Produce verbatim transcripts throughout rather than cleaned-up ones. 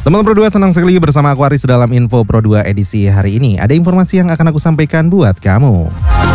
Teman Pro dua senang sekali bersama aku Aris dalam Info Pro dua edisi hari ini. Ada informasi yang akan aku sampaikan buat kamu.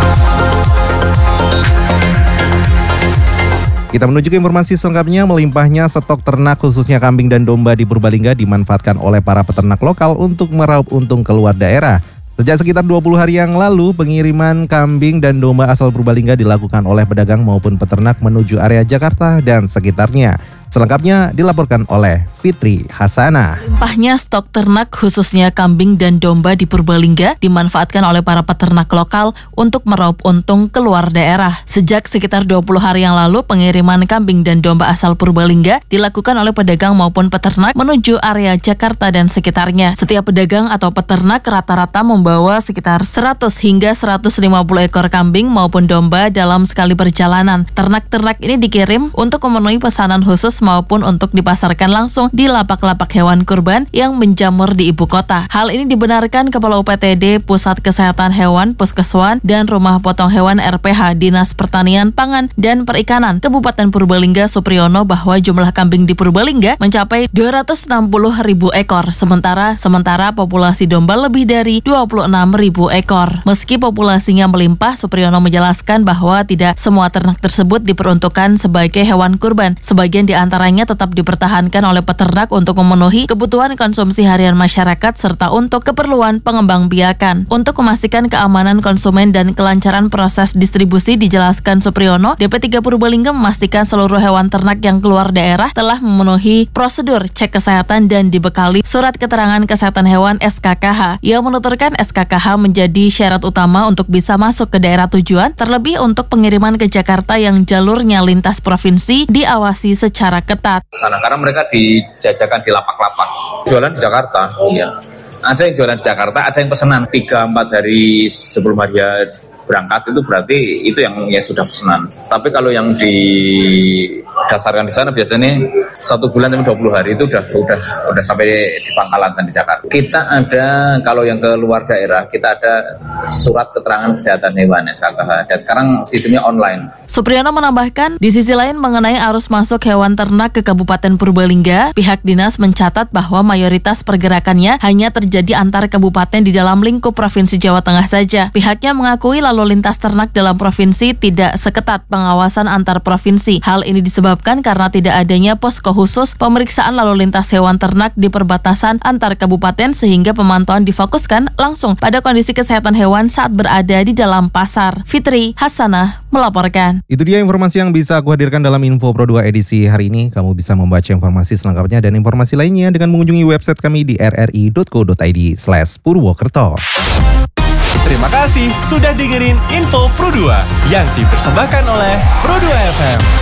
Kita menuju ke informasi selengkapnya. Melimpahnya stok ternak khususnya kambing dan domba di Purbalingga dimanfaatkan oleh para peternak lokal untuk meraup untung keluar daerah. Sejak sekitar dua puluh hari yang lalu, pengiriman kambing dan domba asal Purbalingga dilakukan oleh pedagang maupun peternak menuju area Jakarta dan sekitarnya. Selengkapnya dilaporkan oleh Fitri Hasanah. Limpahnya stok ternak khususnya kambing dan domba di Purbalingga dimanfaatkan oleh para peternak lokal untuk meraup untung keluar daerah. Sejak sekitar dua puluh hari yang lalu, pengiriman kambing dan domba asal Purbalingga dilakukan oleh pedagang maupun peternak menuju area Jakarta dan sekitarnya. Setiap pedagang atau peternak rata-rata membawa sekitar seratus hingga seratus lima puluh ekor kambing maupun domba dalam sekali perjalanan. Ternak-ternak ini dikirim untuk memenuhi pesanan khusus maupun untuk dipasarkan langsung di lapak-lapak hewan kurban yang menjamur di ibu kota. Hal ini dibenarkan Kepala U P T D Pusat Kesehatan Hewan Puskeswan dan Rumah Potong Hewan R P H Dinas Pertanian, Pangan, dan Perikanan Kabupaten Purbalingga Supriyono bahwa jumlah kambing di Purbalingga mencapai dua ratus enam puluh ribu ekor, sementara sementara populasi domba lebih dari dua puluh enam ribu ekor. Meski populasinya melimpah, Supriyono menjelaskan bahwa tidak semua ternak tersebut diperuntukkan sebagai hewan kurban. Sebagian di antaranya tetap dipertahankan oleh peternak untuk memenuhi kebutuhan konsumsi harian masyarakat serta untuk keperluan pengembangbiakan. Untuk memastikan keamanan konsumen dan kelancaran proses distribusi, dijelaskan Supriyono, D P tiga Purbalingga memastikan seluruh hewan ternak yang keluar daerah telah memenuhi prosedur cek kesehatan dan dibekali surat keterangan kesehatan hewan S K K H. Ia menuturkan S K K H menjadi syarat utama untuk bisa masuk ke daerah tujuan, terlebih untuk pengiriman ke Jakarta yang jalurnya lintas provinsi diawasi secara ketat. Sana, karena mereka dijajakan di lapak-lapak, jualan di Jakarta, ya. Ada yang jualan di Jakarta, ada yang pesanan tiga empat hari sebelum hari berangkat, itu berarti itu yang yang sudah pesanan. Tapi kalau yang didasarkan di sana biasanya satu bulan sampai dua puluh hari itu udah udah udah sampai di pangkalan dan di Jakarta. Kita ada, kalau yang ke luar daerah, kita ada surat keterangan kesehatan hewan S K K H, dan sekarang sistemnya online. Supriyono menambahkan, di sisi lain mengenai arus masuk hewan ternak ke Kabupaten Purbalingga, pihak dinas mencatat bahwa mayoritas pergerakannya hanya terjadi antar kabupaten di dalam lingkup Provinsi Jawa Tengah saja. Pihaknya mengakui lalu lintas ternak dalam provinsi tidak seketat pengawasan antar provinsi. Hal ini disebabkan karena tidak adanya posko khusus pemeriksaan lalu lintas hewan ternak di perbatasan antar kabupaten, sehingga pemantauan difokuskan langsung pada kondisi kesehatan hewan saat berada di dalam pasar. Fitri Hasanah melaporkan. Itu dia informasi yang bisa aku hadirkan dalam Info Pro dua edisi hari ini. Kamu bisa membaca informasi selengkapnya dan informasi lainnya dengan mengunjungi website kami di r r i dot co dot i d slash purwokerto. Terima kasih sudah dengerin Info Pro dua yang dipersembahkan oleh Pro dua F M.